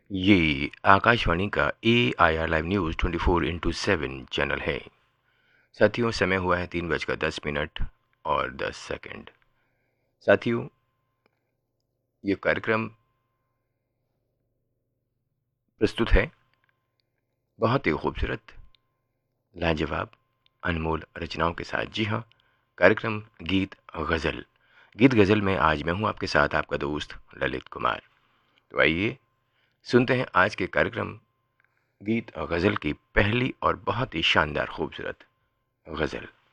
ये आकाशवाणी का AIR live news 24/7 channel है। साथियों, समय हुआ है 3:10 और 10 सेकंड। साथियों, ये कार्यक्रम प्रस्तुत है बहुत ही खूबसूरत, लाजवाब, अनमोल रचनाओं के साथ। जी हाँ, कार्यक्रम गीत गज़ल। गीत गज़ल में आज मैं हूँ आपके साथ, आपका दोस्त ललित कुमार। तो आइए सुनते हैं आज के कार्यक्रम गीत गज़ल की पहली और बहुत ही शानदार खूबसूरत गज़ल।